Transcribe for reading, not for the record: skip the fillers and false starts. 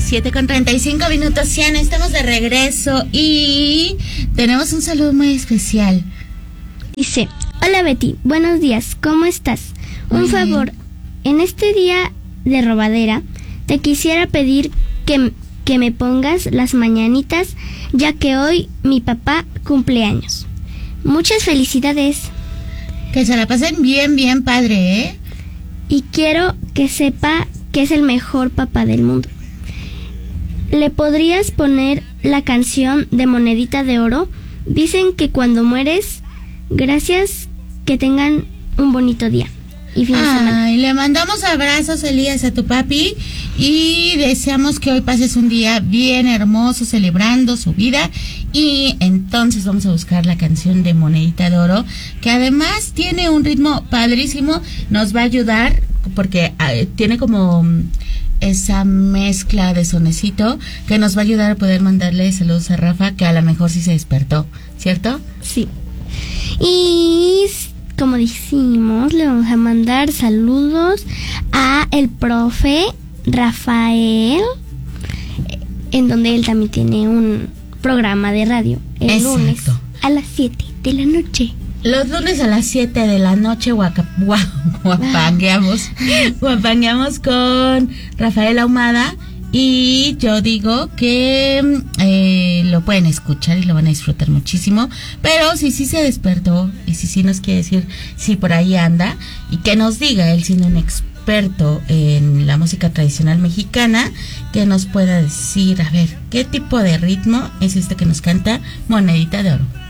7:35, Cian, estamos de regreso y tenemos un saludo muy especial. Dice: hola Betty, buenos días, ¿cómo estás? Un favor, en este día de robadera te quisiera pedir que me pongas las mañanitas, ya que hoy mi papá cumple años. Muchas felicidades. Que se la pasen bien, bien padre, ¿eh? Y quiero que sepa que es el mejor papá del mundo. ¿Le podrías poner la canción de Monedita de Oro? Dicen que cuando mueres, gracias, que tengan un bonito día y fin de semana. Y le mandamos abrazos, Elías, a tu papi y deseamos que hoy pases un día bien hermoso celebrando su vida. Y entonces vamos a buscar la canción de Monedita de Oro, que además tiene un ritmo padrísimo. Nos va a ayudar porque tiene como esa mezcla de sonecito que nos va a ayudar a poder mandarle saludos a Rafa, que a lo mejor sí se despertó, ¿cierto? Sí. Y como dijimos, le vamos a mandar saludos a el profe Rafael, en donde él también tiene un programa de radio el lunes a las 7 de la noche. Los lunes a las 7 de la noche guapangueamos con Rafael Ahumada. Y yo digo que lo pueden escuchar y lo van a disfrutar muchísimo. Pero si sí se despertó y si sí nos quiere decir si por ahí anda, y que nos diga, él siendo un experto en la música tradicional mexicana, que nos pueda decir, a ver, ¿qué tipo de ritmo es este que nos canta Monedita de Oro?